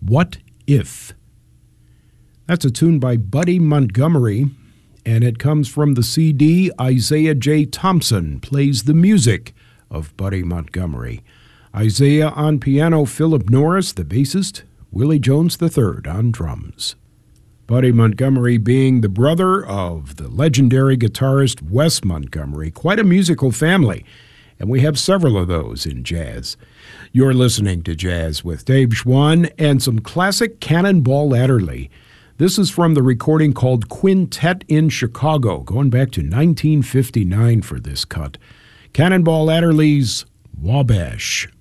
What If? That's a tune by Buddy Montgomery, and it comes from the CD Isaiah J. Thompson Plays the Music of Buddy Montgomery. Isaiah on piano, Philip Norris, the bassist, Willie Jones III on drums. Buddy Montgomery being the brother of the legendary guitarist Wes Montgomery. Quite a musical family, and we have several of those in jazz. You're listening to Jazz with Dave Schwann and some classic Cannonball Adderley. This is from the recording called Quintet in Chicago, going back to 1959 for this cut. Cannonball Adderley's Wabash.